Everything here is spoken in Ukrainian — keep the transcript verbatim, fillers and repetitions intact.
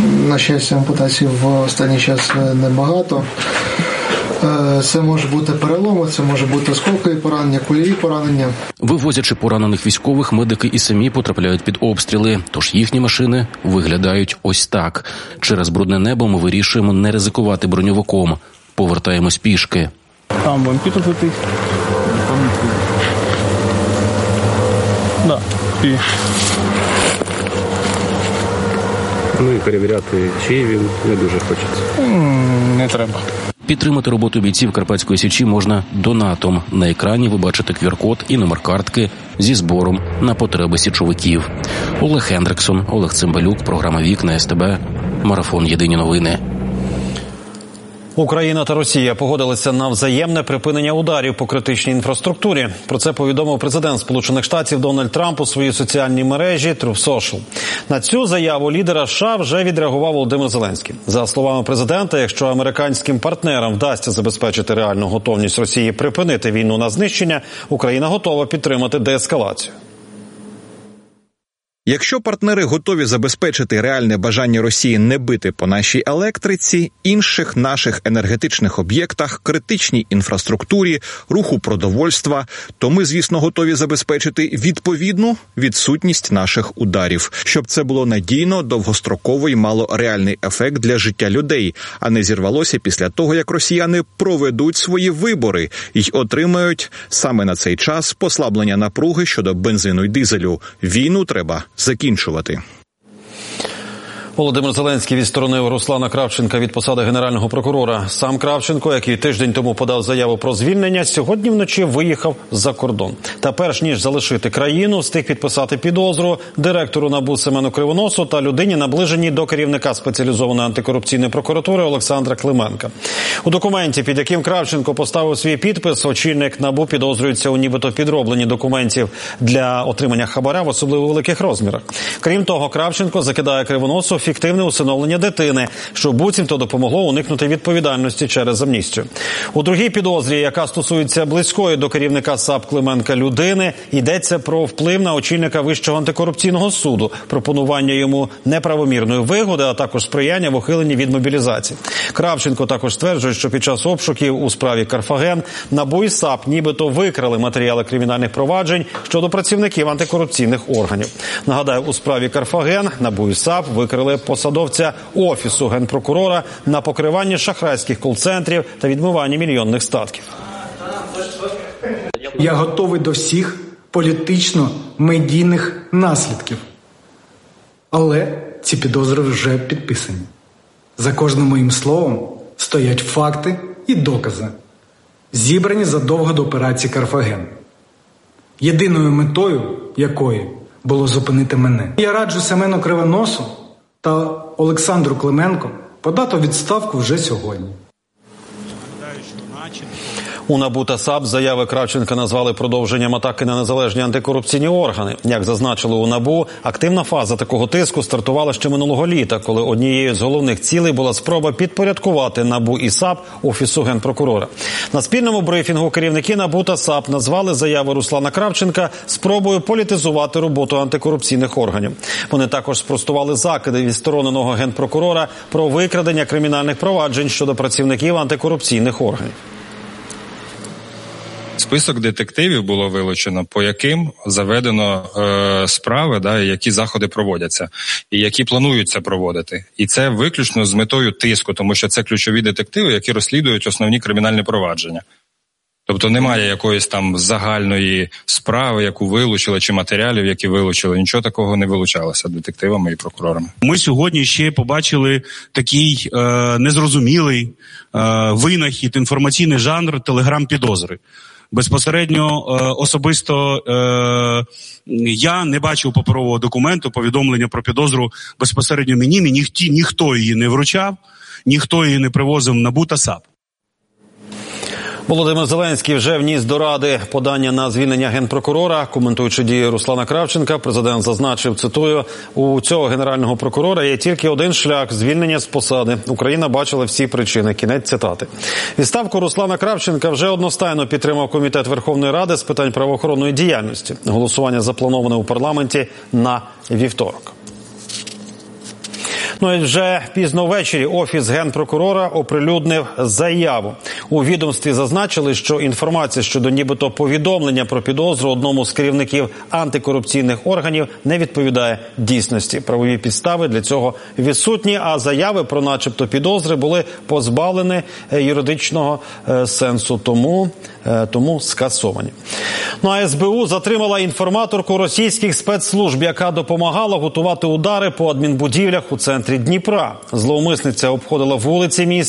На щастя, ампутацій в останній час небагато. Це може бути переломи, це може бути осколкові поранення, кульові поранення. Вивозячи поранених військових, медики і самі потрапляють під обстріли, тож їхні машини виглядають ось так. Через брудне небо ми вирішуємо не ризикувати броньовиком. Повертаємось пішки. Там вампір летить. Да. І... Ну і перевіряти, чи він не дуже хочеться. Не треба. Підтримати роботу бійців Карпатської Січі можна донатом. На екрані ви бачите кю ар-код і номер картки зі збором на потреби січовиків. Олег Хендриксон, Олег Цимбалюк, програма «Вікна», ес те бе, марафон «Єдині новини». Україна та Росія погодилися на взаємне припинення ударів по критичній інфраструктурі. Про це повідомив президент Сполучених Штатів Дональд Трамп у своїй соціальній мережі Truth Social. На цю заяву лідера США вже відреагував Володимир Зеленський. За словами президента, якщо американським партнерам вдасться забезпечити реальну готовність Росії припинити війну на знищення, Україна готова підтримати деескалацію. Якщо партнери готові забезпечити реальне бажання Росії не бити по нашій електриці, інших наших енергетичних об'єктах, критичній інфраструктурі, руху продовольства, то ми, звісно, готові забезпечити відповідну відсутність наших ударів, щоб це було надійно, довгостроково і мало реальний ефект для життя людей, а не зірвалося після того, як росіяни проведуть свої вибори і отримають саме на цей час послаблення напруги щодо бензину й дизелю. Війну треба закінчувати. Володимир Зеленський відсторонив Руслана Кравченка від посади генерального прокурора. Сам Кравченко, який тиждень тому подав заяву про звільнення, сьогодні вночі виїхав за кордон. Та перш ніж залишити країну, встиг підписати підозру директору НАБУ Семену Кривоносу та людині, наближеній до керівника спеціалізованої антикорупційної прокуратури Олександра Клименка. У документі, під яким Кравченко поставив свій підпис, очільник НАБУ підозрюється у нібито підробленні документів для отримання хабаря в особливо великих розмірах. Крім того, Кравченко закидає Кривоносу фіктивне усиновлення дитини, що буцімто допомогло уникнути відповідальності через амністію. У другій підозрі, яка стосується близької до керівника САП Клименка людини, йдеться про вплив на очільника Вищого антикорупційного суду, пропонування йому неправомірної вигоди, а також сприяння в ухиленні від мобілізації. Кравченко також стверджує, що під час обшуків у справі Карфаген НАБУ і САП нібито викрали матеріали кримінальних проваджень щодо працівників антикорупційних органів. Нагадаю, у справі Карфаген НАБУ і САП викрили посадовця Офісу Генпрокурора на покриванні шахрайських кол-центрів та відмиванні мільйонних статків. Я готовий до всіх політично-медійних наслідків. Але ці підозри вже підписані. За кожним моїм словом стоять факти і докази, зібрані задовго до операції «Карфаген», єдиною метою якої було зупинити мене. Я раджу Семену Кривоносу та Олександру Клименку подати відставку вже сьогодні. У НАБУ та САП заяви Кравченка назвали продовженням атаки на незалежні антикорупційні органи. Як зазначили у НАБУ, активна фаза такого тиску стартувала ще минулого літа, коли однією з головних цілей була спроба підпорядкувати НАБУ і САП Офісу Генпрокурора. На спільному брифінгу керівники НАБУ та САП назвали заяву Руслана Кравченка спробою політизувати роботу антикорупційних органів. Вони також спростували закиди відстороненого генпрокурора про викрадення кримінальних проваджень щодо працівників антикорупційних органів. Список детективів було вилучено, по яким заведено е, справи, да, які заходи проводяться, і які плануються проводити. І це виключно з метою тиску, тому що це ключові детективи, які розслідують основні кримінальні провадження. Тобто немає якоїсь там загальної справи, яку вилучили, чи матеріалів, які вилучили. Нічого такого не вилучалося детективами і прокурорами. Ми сьогодні ще побачили такий е, незрозумілий е, винахід, інформаційний жанр телеграм-підозри. Безпосередньо е, особисто е, я не бачив паперового документу, повідомлення про підозру безпосередньо мені, мені ніхто, ніхто її не вручав, ніхто її не привозив на НАБУ та САП. Володимир Зеленський вже вніс до Ради подання на звільнення генпрокурора. Коментуючи дії Руслана Кравченка, президент зазначив, цитую, у цього генерального прокурора є тільки один шлях – звільнення з посади. Україна бачила всі причини. Кінець цитати. Відставку Руслана Кравченка вже одностайно підтримав Комітет Верховної Ради з питань правоохоронної діяльності. Голосування заплановане у парламенті на вівторок. Ну і вже пізно ввечері Офіс Генпрокурора оприлюднив заяву. У відомстві зазначили, що інформація щодо нібито повідомлення про підозру одному з керівників антикорупційних органів не відповідає дійсності. Правові підстави для цього відсутні, а заяви про начебто підозри були позбавлені юридичного сенсу, тому, тому скасовані. Ну а ес бе у затримала інформаторку російських спецслужб, яка допомагала готувати удари по адмінбудівлях у центрі Дніпра. Зловмисниця обходила вулиці міста